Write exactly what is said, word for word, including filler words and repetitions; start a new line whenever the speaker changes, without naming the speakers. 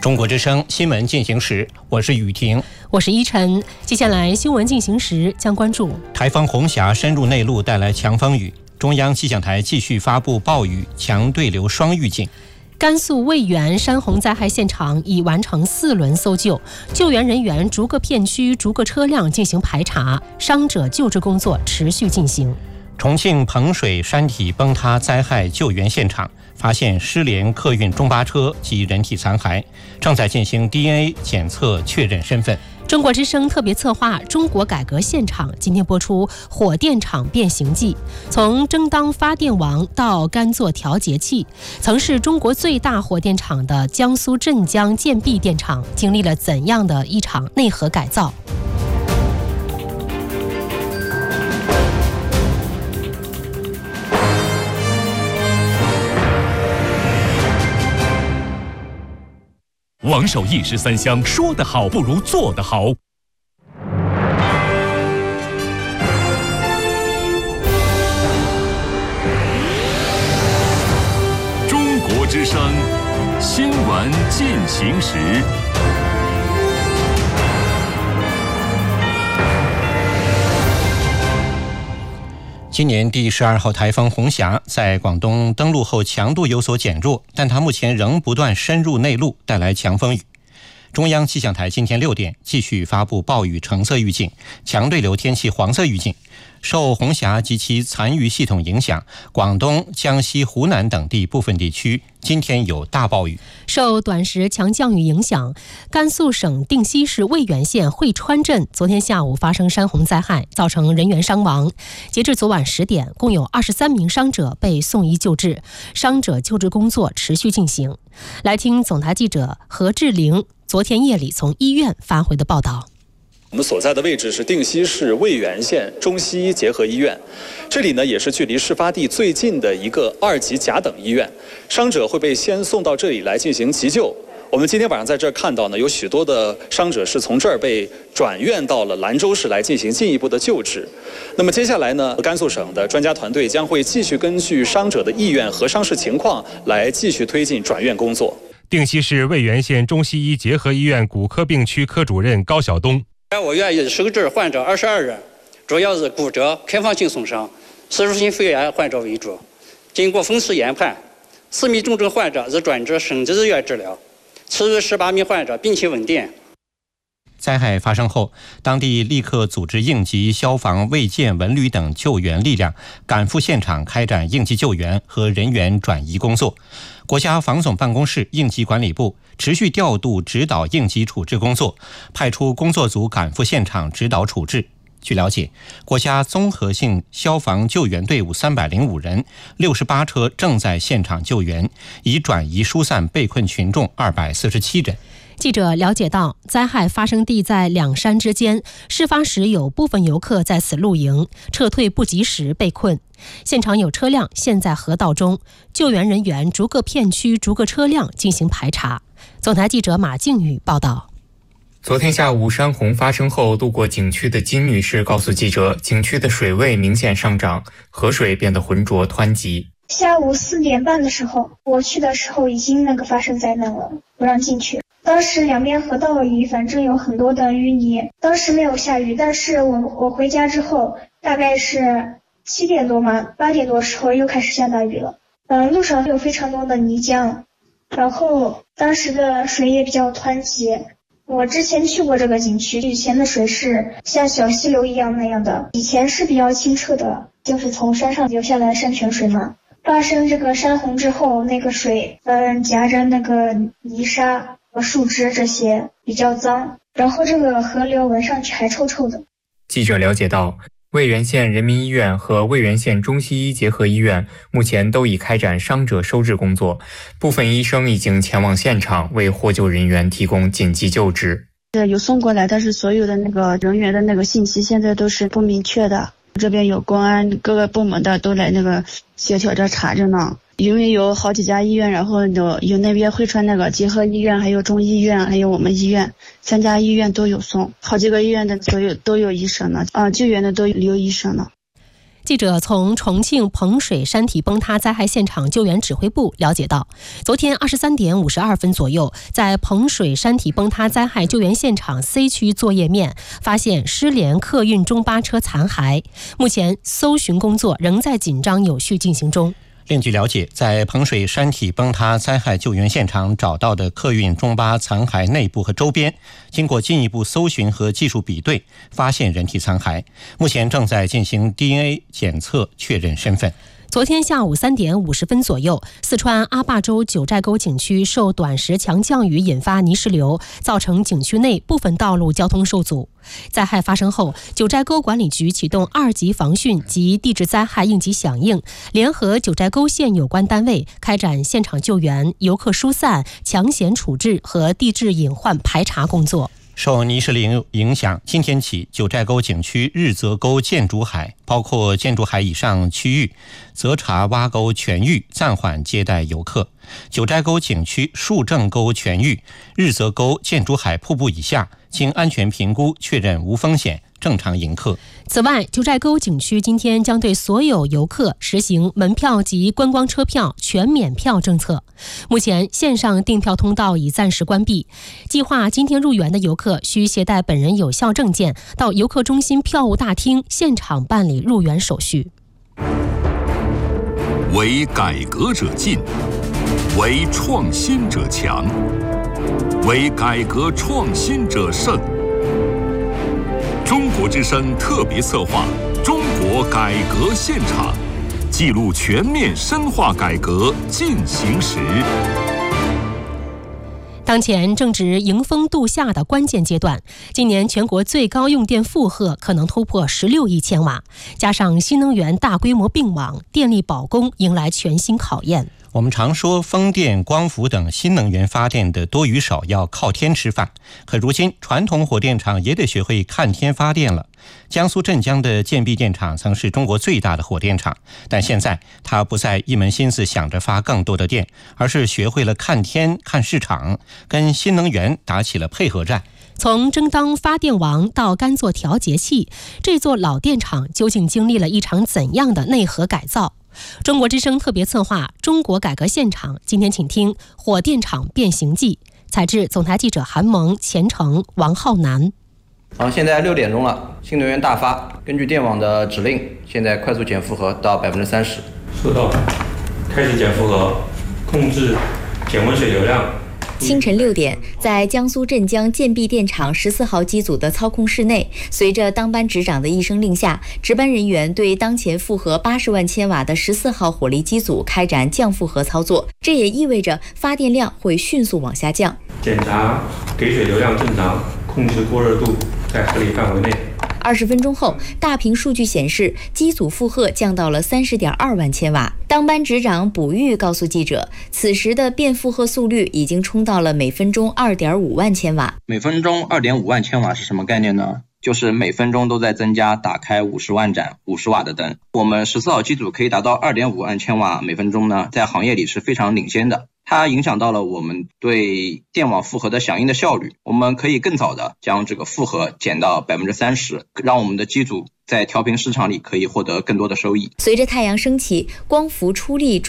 中国之声新闻进行时，我是雨婷，
我是依晨。接下来新闻进行时将关注
台风红霞深入内陆，带来强风雨，中央气象台继续发布暴雨强对流双预警。
甘肃渭源山洪灾害现场已完成四轮搜救，救援人员逐个片区、逐个车辆进行排查，伤者救治工作持续进行。
重庆彭水山体崩塌灾害救援现场发现失联客运中巴车及人体残骸，正在进行 D N A 检测确认身份。
中国之声特别策划《中国改革现场》今天播出《火电厂变形记》，从争当发电王到甘做调节器，曾是中国最大火电厂的江苏镇江建壁电厂经历了怎样的一场内核改造？
王守义十三香，说得好不如做得好。中国之声新闻进行时。
今年第十二号台风红霞在广东登陆后强度有所减弱，但它目前仍不断深入内陆，带来强风雨。中央气象台今天六点继续发布暴雨橙色预警、强对流天气黄色预警。受红霞及其残余系统影响，广东、江西、湖南等地部分地区今天有大暴雨。
受短时强降雨影响，甘肃省定西市渭源县会川镇昨天下午发生山洪灾害，造成人员伤亡。截至昨晚十点，共有二十三名伤者被送医救治，伤者救治工作持续进行。来听总台记者何志玲昨天夜里从医院发回的报道。
我们所在的位置是定西市渭源县中西医结合医院，这里呢也是距离事发地最近的一个二级甲等医院。伤者会被先送到这里来进行急救。我们今天晚上在这儿看到呢，有许多的伤者是从这儿被转院到了兰州市来进行进一步的救治。那么接下来呢，甘肃省的专家团队将会继续根据伤者的意愿和伤势情况来继续推进转院工作。
定西市渭源县中西医结合医院骨科病区科主任高晓东。
我院已收治患者二十二人，主要是骨折、开放性损伤、吸入性肺炎患者为主。经过分尸研判，四名重症患者已转至省级医院治疗，其余十八名患者病情稳定。
灾害发生后，当地立刻组织应急、消防、卫健、文旅等救援力量赶赴现场开展应急救援和人员转移工作。国家防总办公室应急管理部持续调度指导应急处置工作，派出工作组赶赴现场指导处置。据了解，国家综合性消防救援队伍三百零五人，六十八车正在现场救援，已转移疏散被困群众二百四十七人。
记者了解到，灾害发生地在两山之间，事发时有部分游客在此露营，撤退不及时被困。现场有车辆现在河道中，救援人员逐个片区、逐个车辆进行排查。总台记者马静宇报道。
昨天下午山洪发生后，路过景区的金女士告诉记者，景区的水位明显上涨，河水变得浑浊湍急。
下午四点半的时候，我去的时候已经那个发生灾难了，不让进去。当时两边河道里反正有很多的淤泥，当时没有下雨，但是我我回家之后大概是七点多嘛，八点多时候又开始下大雨了。嗯，路上有非常多的泥浆，然后当时的水也比较湍急。我之前去过这个景区，以前的水是像小溪流一样那样的，以前是比较清澈的，就是从山上流下来山泉水嘛。发生这个山洪之后，那个水嗯夹着那个泥沙和树枝，这些比较脏，然后这个河流闻上去还臭臭的。
记者了解到，渭源县人民医院和渭源县中西医结合医院目前都已开展伤者收治工作，部分医生已经前往现场为获救人员提供紧急救治。
有送过来，但是所有的那个人员的那个信息现在都是不明确的。这边有公安各个部门的都来那个协调着查着呢，因为有好几家医院，然后有有那边汇川那个结合医院，还有中医院，还有我们医院，三家医院都有送，好几个医院的都有都有医生呢，啊，救援的都有医生呢。
记者从重庆彭水山体崩塌灾害现场救援指挥部了解到，昨天二十三点五十二分左右，在彭水山体崩塌灾害救援现场 C 区作业面发现失联客运中巴车残骸，目前搜寻工作仍在紧张有序进行中。
另据了解，在彭水山体崩塌灾害救援现场找到的客运中巴残骸内部和周边，经过进一步搜寻和技术比对，发现人体残骸，目前正在进行 D N A 检测确认身份。
昨天下午三点五十分左右，四川阿坝州九寨沟景区受短时强降雨引发泥石流，造成景区内部分道路交通受阻。灾害发生后，九寨沟管理局启动二级防汛及地质灾害应急响应，联合九寨沟县有关单位开展现场救援、游客疏散、抢险处置和地质隐患排查工作。
受泥石流影响，今天起，九寨沟景区日泽沟建筑海包括建筑海以上区域泽茶洼沟全域暂缓接待游客。九寨沟景区树正沟全域日泽沟建筑海瀑布以下，经安全评估确认无风险，正常迎客。
此外，九寨沟景区今天将对所有游客实行门票及观光车票全免票政策。目前线上订票通道已暂时关闭，计划今天入园的游客需携带本人有效证件到游客中心票务大厅现场办理入园手续。
为改革者进，为创新者强，为改革创新者胜。中国之声特别策划《中国改革现场》，记录全面深化改革进行时。
当前正值迎峰度夏的关键阶段，今年全国最高用电负荷可能突破十六亿千瓦，加上新能源大规模并网，电力保供迎来全新考验。
我们常说风电、光伏等新能源发电的多与少要靠天吃饭，可如今传统火电厂也得学会看天发电了。江苏镇江的建壁电厂曾是中国最大的火电厂，但现在它不再一门心思想着发更多的电，而是学会了看天看市场，跟新能源打起了配合战。
从争当发电王到甘做调节器，这座老电厂究竟经历了一场怎样的内核改造？中国之声特别策划《中国改革现场》，今天请听《火电厂变形记》，采制总台记者韩萌、钱成、王浩南。
好，现在六点钟了，新能源大发，根据电网的指令，现在快速减负荷到百分之三十。
收到，开始减负荷，控制减温水流量。
清晨六点，在江苏镇江建壁电厂十四号机组的操控室内，随着当班值长的一声令下，值班人员对当前负荷八十万千瓦的十四号火力机组开展降负荷操作，这也意味着发电量会迅速往下降。
检查给水流量正常，控制过热度在合理范围内。
二十分钟后，大屏数据显示，机组负荷降到了三十点二万千瓦。当班值长卜玉告诉记者，此时的变负荷速率已经冲到了每分钟二点五万千瓦。
每分钟二点五万千瓦是什么概念呢？就是每分钟都在增加打开五十万盏五十瓦的灯。我们十四号机组可以达到二点五万千瓦每分钟呢，在行业里是非常领先的。它影响到了我们对电网负荷的响应的效率，我们可以更早的将这个负荷减到百分之三十，让我们的机组在调频市场里可以获得更多的收益。
随着太阳升起，光伏出力